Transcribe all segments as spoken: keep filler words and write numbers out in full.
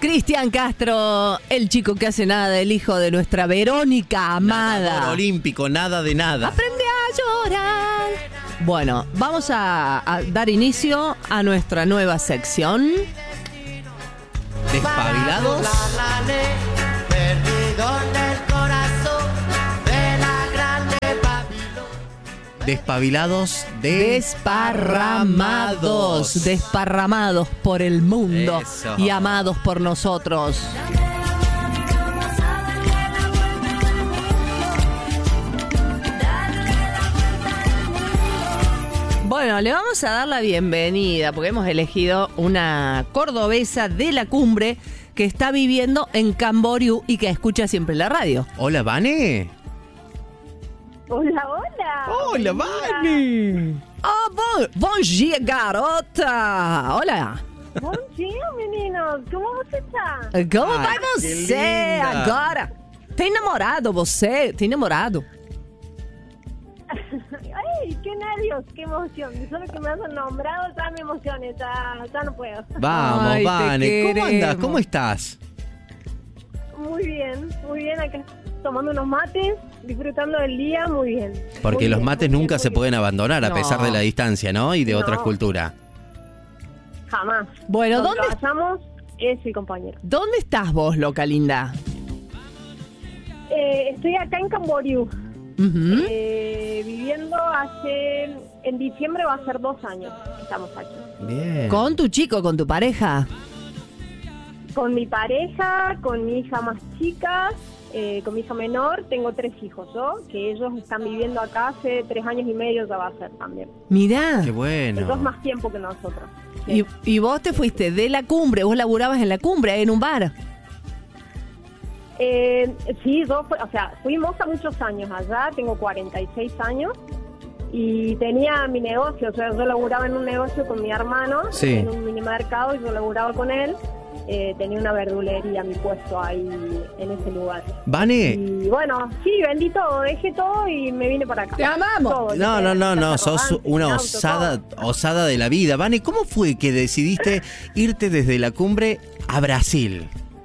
Cristian Castro, el chico que hace nada, el hijo de nuestra Verónica amada. Nadador olímpico, nada de nada. Aprende a llorar. Bueno, vamos a, a dar inicio a nuestra nueva sección. Despabilados. Despabilados de... Desparramados. Desparramados por el mundo. Eso. Y amados por nosotros. Bueno, le vamos a dar la bienvenida porque hemos elegido una cordobesa de la cumbre que está viviendo en Camboriú y que escucha siempre la radio. Hola, Vane. Hola, hola. Hola, Vane. Ah, bom, bom dia, garota. Hola. Bom dia, meninos. Como você está? Como Ai, vai que você linda. agora? Tem namorado você? Tem namorado? Ay, qué nervios, qué emoción. Solo que me has nombrado, ya me emocioné, ya, ya no puedo. Vamos, Ay, te Vane. ¿Cómo andas? queremos. ¿Cómo estás? Muy bien, muy bien. Acá tomando unos mates, disfrutando del día, muy bien. Porque Muy los bien, mates muy bien, nunca muy se bien. pueden abandonar a No. pesar de la distancia, ¿no? Y de No. otras culturas. Jamás. Bueno, Donde ¿dónde, vayamos, es el compañero. ¿dónde estás vos, loca linda? Eh, estoy acá en Camboriú, Ujú. eh, viviendo hace... En diciembre va a ser dos años que estamos aquí. Bien. ¿Con tu chico, con tu pareja? Con mi pareja, con mi hija más chica, eh, con mi hija menor, tengo tres hijos, ¿no? Que ellos están viviendo acá hace tres años y medio, ya va a ser también. Mirá. Qué bueno. Ellos más tiempo que nosotros. Y, y vos te fuiste de la cumbre, vos laburabas en la cumbre, en un bar. Eh, sí, yo, fu- o sea, fuimos a muchos años allá, tengo cuarenta y seis años y tenía mi negocio, o sea, yo laburaba en un negocio con mi hermano, Sí. en un minimercado y yo laburaba con él. Eh, tenía una verdulería, mi puesto ahí en ese lugar. Vane. Y bueno, sí, vendí todo, dejé todo y me vine para acá. ¡Te amamos! Todo, No, dejé no, no, no, casa sos rodante, una mi auto, osada, todo. osada de la vida. Vane, ¿cómo fue que decidiste irte desde la cumbre a Brasil?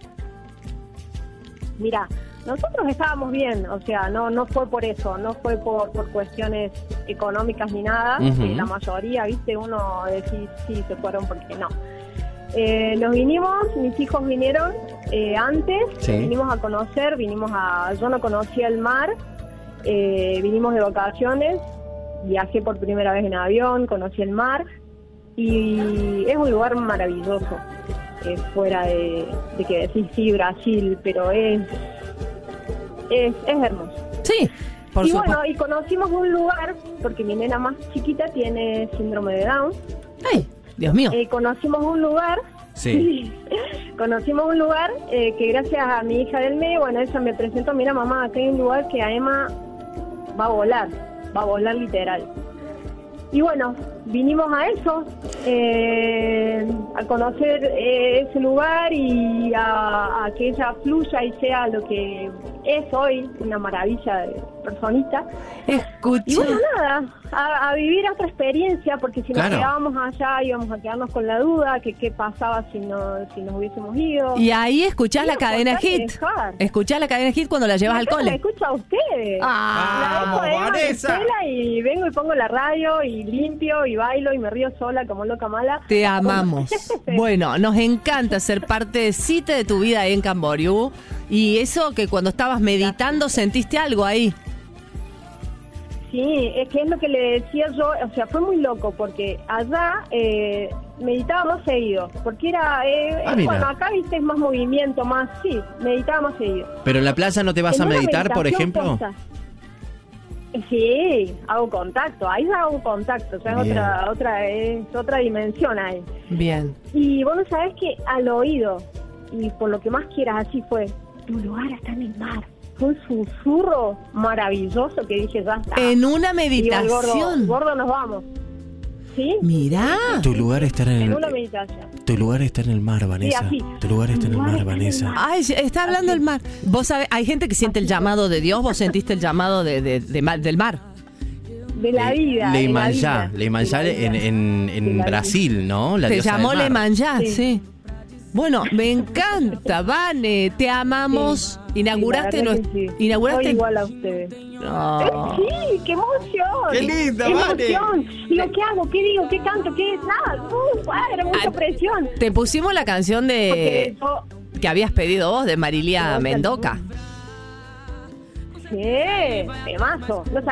Mira, nosotros estábamos bien, o sea, no no fue por eso, no fue por, por cuestiones económicas ni nada. Ujú. Eh, la mayoría, viste, uno decís sí, se fueron porque no. Eh, nos vinimos, mis hijos vinieron eh, antes, Sí. vinimos a conocer, vinimos a... Yo no conocía el mar, eh, vinimos de vacaciones, viajé por primera vez en avión, conocí el mar y es un lugar maravilloso, eh, fuera de, de que decís sí, Brasil, pero es, es, es hermoso. Sí, por y supuesto. bueno, y conocimos un lugar, porque mi nena más chiquita tiene síndrome de Down. Ay, Dios mío. Eh, conocimos un lugar, Sí. conocimos un lugar eh, que gracias a mi hija del medio, bueno, ella me presentó, mira mamá, acá hay un lugar que a Emma va a volar, va a volar literal. Y bueno, vinimos a eso, eh, a conocer eh, ese lugar y a, a que ella fluya y sea lo que es hoy, una maravilla de personita. Y Escucha. bueno, nada, a, a vivir otra experiencia, porque si Claro. nos quedábamos allá íbamos a quedarnos con la duda que qué pasaba si, no, si nos hubiésemos ido. Y ahí escuchás Sí, la cadena contar y hit. dejar. Escuchás la cadena hit cuando la llevas al Acá La cole. escucho a ustedes. Ah, La dejo ¡Vamos, a Emma en Vanessa! la escuela y vengo y pongo la radio y limpio y bailo y me río sola como loca mala. Te amamos. Bueno, nos encanta ser parte de Cita de tu vida ahí en Camboriú. Y eso que cuando estabas meditando sentiste algo ahí. Sí, es que es lo que le decía yo, o sea, fue muy loco porque allá eh, meditaba más seguido, porque era, eh, Ah, eh, mira. bueno, acá viste es más movimiento, más, sí, meditaba más seguido. ¿Pero en la playa no te vas En a una meditar, por meditación ejemplo? posta. Sí, hago contacto, ahí ya hago contacto, o sea, es Bien. otra, otra, es otra dimensión ahí. Bien. Y vos no sabés que al oído, y por lo que más quieras, así fue, tu lugar está en el mar. Fue un susurro maravilloso que dije, ya está. En una Y digo, el gordo, meditación. gordo, nos vamos. ¿Sí? Mirá. Tu lugar está en En el, una meditación. tu lugar está en el mar, Vanessa. así. Tu lugar está en el Tu lugar mar, está en el Vanessa. mar. Ay, está hablando del mar. Vos sabés, hay gente que siente el llamado de Dios, vos sentiste el llamado de, de- de ma- del mar. De la vida. de la Leimanjá, vida, Leimanjá de la vida. en, en, De en la Brasil, ¿no? La Te diosa del llamó mar. Lemanyá, sí. Sí. Bueno, me encanta, Vane, te amamos. Sí, Inauguraste sí, la los, verdad que sí. inauguraste. Soy igual a ustedes. No. Eh, sí, qué emoción. Qué linda, Qué Vane. emoción. Digo, ¿qué hago? ¿Qué digo? ¿Qué canto? ¿Qué? Nada. Uh, era mucha Ah, presión. Te pusimos la canción de Porque yo- que habías pedido vos de Marilia No, Mendoca. Sí, temazo. No